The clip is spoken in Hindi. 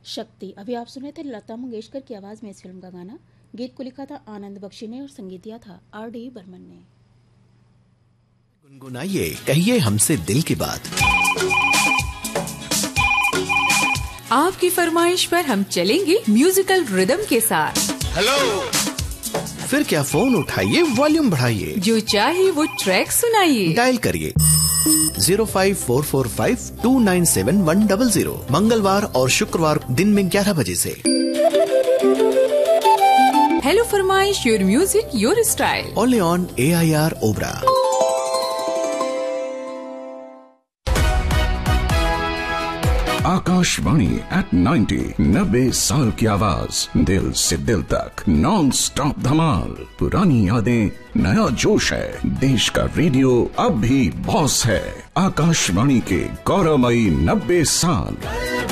शक्ति। अभी आप सुने थे लता मंगेशकर की आवाज में इस फिल्म का गाना। गीत को लिखा था आनंद बख्शी ने और संगीत दिया था R.D. बर्मन ने। गुनगुनाइए, कहिए हमसे दिल की बात। आपकी फरमाइश पर हम चलेंगे म्यूजिकल रिदम के साथ। हेलो, फिर क्या फोन उठाइए, वॉल्यूम बढ़ाइए, जो चाहे वो ट्रैक सुनाइए। डायल करिए 05445297100 मंगलवार और शुक्रवार दिन में 11 बजे से। हेलो फरमाइश, your music your style, only on AIR Obra. Akashvani at 90 90 साल की आवाज, दिल से दिल तक नॉन स्टॉप धमाल। पुरानी यादें, नया जोश है। देश का रेडियो अब भी बॉस है। आकाशवाणी के गौरवमयी 90 साल।